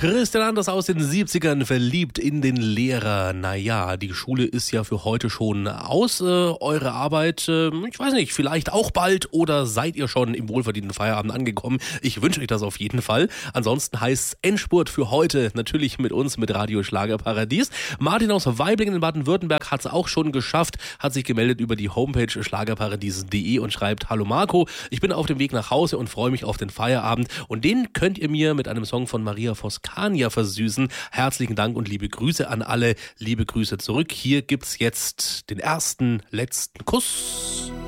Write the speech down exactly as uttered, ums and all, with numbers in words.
Christian Anders aus den siebzigern, verliebt in den Lehrer. Naja, die Schule ist ja für heute schon aus. Äh, eure Arbeit, äh, ich weiß nicht, vielleicht auch bald oder seid ihr schon im wohlverdienten Feierabend angekommen? Ich wünsche euch das auf jeden Fall. Ansonsten heißt Endspurt für heute natürlich mit uns, mit Radio Schlagerparadies. Martin aus Waiblingen in Baden-Württemberg hat es auch schon geschafft, hat sich gemeldet über die Homepage schlagerparadies punkt de und schreibt: Hallo Marco, ich bin auf dem Weg nach Hause und freue mich auf den Feierabend und den könnt ihr mir mit einem Song von Maria Voskania versüßen. Herzlichen Dank und liebe Grüße an alle. Liebe Grüße zurück. Hier gibt's jetzt den ersten, letzten Kuss.